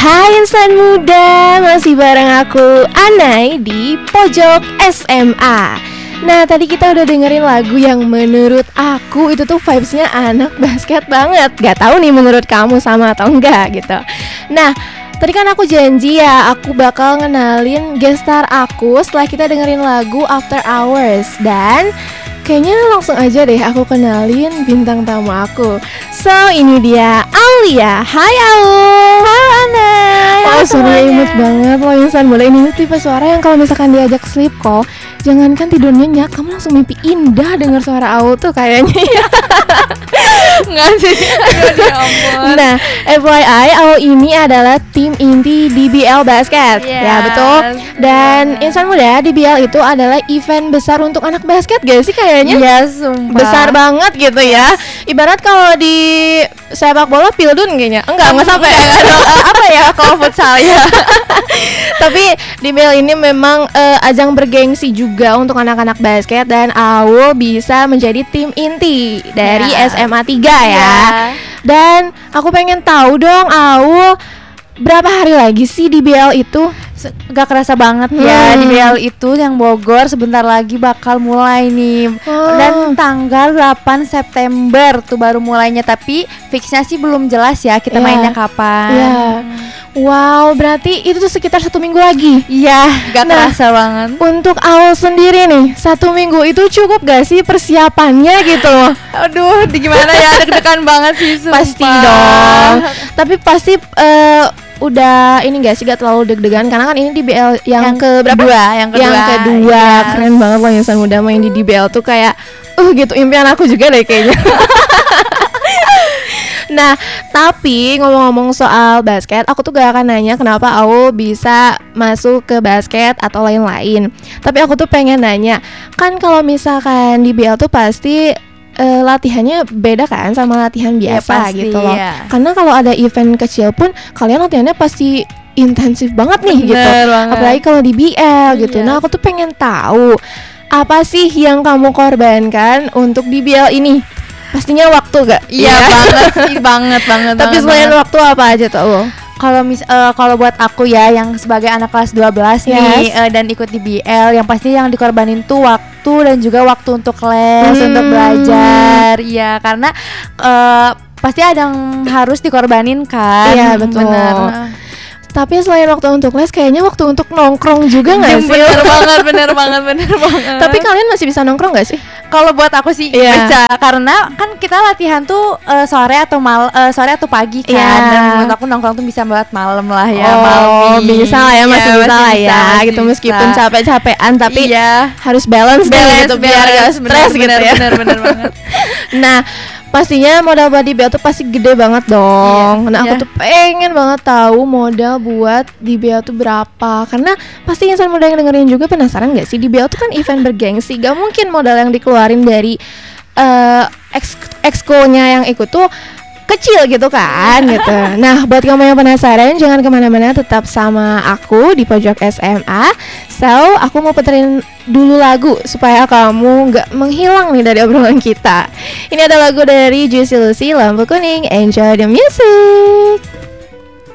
Hai insan muda, masih bareng aku Anai di Pojok SMA. Nah tadi kita udah dengerin lagu yang menurut aku itu tuh vibes-nya anak basket banget. Gak tahu nih menurut kamu sama atau enggak gitu. Nah tadi kan aku janji ya aku bakal ngenalin guest star aku setelah kita dengerin lagu After Hours. Dan kayaknya langsung aja deh aku kenalin bintang tamu aku. So ini dia Aulia. Hai Au. Halo Anai. Oh suaranya imut banget loh insan. Boleh ini tipe suara yang kalau misalkan diajak sleep call, jangankan tidur nyenyak, kamu langsung mimpi indah dengar suara Au tuh kayaknya ya. Enggak sih. Aduh ya ampun. Nah FYI Au ini adalah tim inti DBL Basket. Yes, Ya betul. Dan bener. insan muda, DBL itu adalah event besar untuk anak basket gak sih kayaknya? Iya sumpah. Besar banget gitu ya. Ibarat kalau di sepak bola Pildun kayaknya. Enggak sampai Apa ya kalau futsal ya? Tapi DBL ini memang ajang bergengsi juga untuk anak-anak basket. Dan Aul bisa menjadi tim inti dari Ya. SMA 3 ya. Dan aku pengen tahu dong Aul, berapa hari lagi sih DBL itu? Gak kerasa banget ya di BL itu yang Bogor sebentar lagi bakal mulai nih. Dan tanggal 8 September tuh baru mulainya. Tapi fixnya sih belum jelas ya kita Ya. mainnya kapan. Ya. Wow, berarti itu tuh sekitar 1 minggu lagi. Iya, gak Nah, kerasa banget. Untuk Aul sendiri nih, 1 minggu itu cukup gak sih persiapannya gitu? Aduh, gimana ya, deg-degan banget sih sumpah. Pasti dong. Tapi pasti udah ini gak sih, gak terlalu deg-degan karena kan ini DBL yang ke berapa? Yang kedua. Yes. Keren banget loh insan muda main di DBL tuh kayak gitu impian aku juga deh kayaknya. Nah, tapi ngomong-ngomong soal basket, aku tuh gak akan nanya kenapa Aul bisa masuk ke basket atau lain-lain. Tapi aku tuh pengen nanya, kan kalau misalkan di BL tuh pasti latihannya beda kan sama latihan biasa pasti, gitu loh. ya. Karena kalau ada event kecil pun kalian latihannya pasti intensif banget nih gitu. Banget. Apalagi kalau di BL gitu. Yes. Nah, aku tuh pengen tahu apa sih yang kamu korbankan untuk di BL ini? Pastinya waktu gak? Iya banget sih, banget. Tapi selain banget. waktu apa aja tuh? Kalau buat aku ya yang sebagai anak kelas 12 nih Yes. dan ikut di BL, yang pasti yang dikorbanin tuh waktu dan juga waktu untuk les, untuk belajar. Iya, karena pasti ada yang harus dikorbanin kan. Iya, betul. Bener. Tapi selain waktu untuk les, kayaknya waktu untuk nongkrong juga gak sih? Bener banget. Tapi kalian masih bisa nongkrong gak sih? Kalau buat aku sih Iya. bisa, karena kan kita latihan tuh sore atau pagi kan. Iya. Dan menurut aku nongkrong tuh bisa buat malam lah ya. Oh, Malmi. bisa lah ya, masih Iya, bisa lah ya masih gitu. bisa. Meskipun capek-capean tapi iya. harus balance deh gitu biar gak stres gitu ya. Bener banget. Nah, pastinya modal buat DBL tuh pasti gede banget dong. Iya, Nah, aku iya. tuh pengen banget tahu modal buat DBL tuh berapa. Karena pasti insan muda yang dengerin juga penasaran gak sih, DBL tuh kan event bergengsi. Gak mungkin modal yang dikeluarin dari exco-nya yang ikut tuh kecil gitu kan gitu. Nah buat kamu yang penasaran, jangan kemana-mana, tetap sama aku di Pojok SMA. So aku mau puterin dulu lagu supaya kamu gak menghilang nih dari obrolan kita. Ini ada lagu dari Juicy Lucy, Lampu Kuning. Enjoy the music.